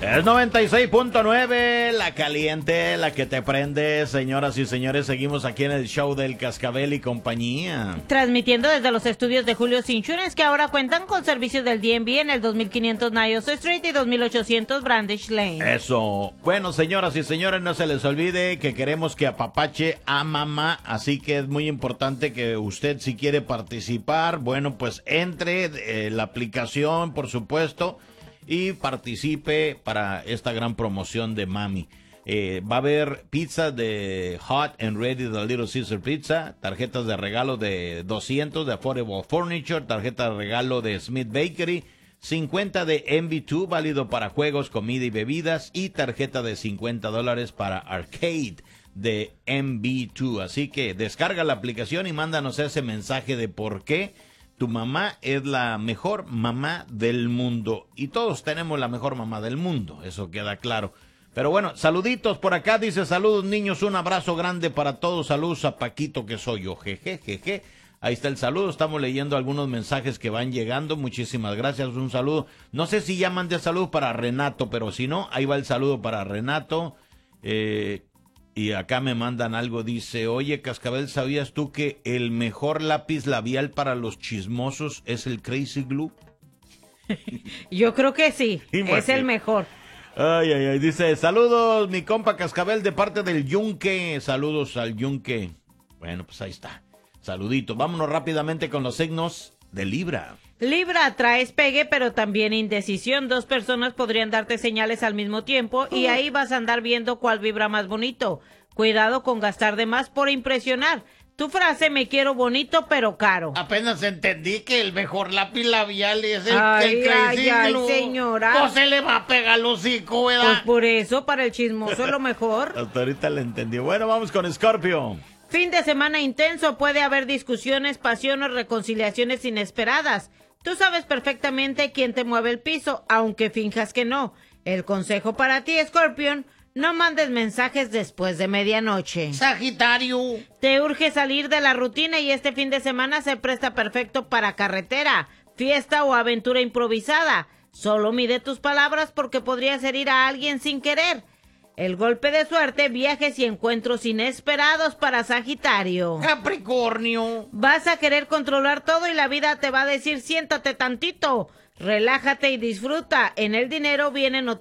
Es 96.9, la caliente, la que te prende. Señoras y señores, seguimos aquí en el show del Cascabel y compañía. Transmitiendo desde los estudios de Julio's Insurance, que ahora cuentan con servicios del DMV en el 2500 Niles Street y 2800 Brandish Lane. Eso. Bueno, señoras y señores, no se les olvide que queremos que apapache a mamá, así que es muy importante que usted, si quiere participar, bueno, pues entre la aplicación, por supuesto, y participe para esta gran promoción de Mami. Va a haber pizza de Hot and Ready de Little Caesar Pizza, tarjetas de regalo de 200 de Affordable Furniture, tarjeta de regalo de Smith Bakery, 50 de MV2, válido para juegos, comida y bebidas, y tarjeta de $50 para Arcade de MV2. Así que descarga la aplicación y mándanos ese mensaje de por qué tu mamá es la mejor mamá del mundo. Y todos tenemos la mejor mamá del mundo, eso queda claro. Pero bueno, saluditos por acá, dice: saludos niños, un abrazo grande para todos, saludos a Paquito que soy yo, jeje, jeje. Ahí está el saludo, estamos leyendo algunos mensajes que van llegando, muchísimas gracias, un saludo. No sé si ya mandé saludo para Renato, pero si no, ahí va el saludo para Renato. Y acá me mandan algo, dice: oye, Cascabel, ¿sabías tú que el mejor lápiz labial para los chismosos es el Crazy Glue? Yo creo que sí, es el mejor. Ay, ay, ay, dice: saludos, mi compa Cascabel, de parte del Yunque. Saludos al Yunque. Bueno, pues ahí está. Saludito. Vámonos rápidamente con los signos de Libra. Libra, traes pegue, pero también indecisión. Dos personas podrían darte señales al mismo tiempo y ahí vas a andar viendo cuál vibra más bonito. Cuidado con gastar de más por impresionar. Tu frase: me quiero bonito pero caro. Apenas entendí que el mejor lápiz labial es el Crazy Glue. Ay, señora. No se le va a pegar el hocico, ¿verdad? Pues por eso, para el chismoso es lo mejor. Hasta ahorita le entendí. Bueno, vamos con Scorpio. Fin de semana intenso, puede haber discusiones, pasión o reconciliaciones inesperadas. Tú sabes perfectamente quién te mueve el piso, aunque finjas que no. El consejo para ti, Scorpion: no mandes mensajes después de medianoche. Sagitario. Te urge salir de la rutina y este fin de semana se presta perfecto para carretera, fiesta o aventura improvisada. Solo mide tus palabras porque podrías herir a alguien sin querer. El golpe de suerte: viajes y encuentros inesperados para Sagitario. Capricornio. Vas a querer controlar todo y la vida te va a decir: siéntate tantito, relájate y disfruta. En el dinero vienen